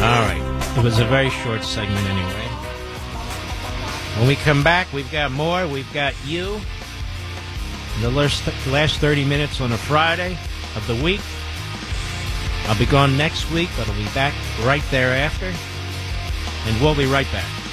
right. It was a very short segment anyway. When we come back, we've got more. We've got you. The last 30 minutes on a Friday of the week. I'll be gone next week, but I'll be back right thereafter. And we'll be right back.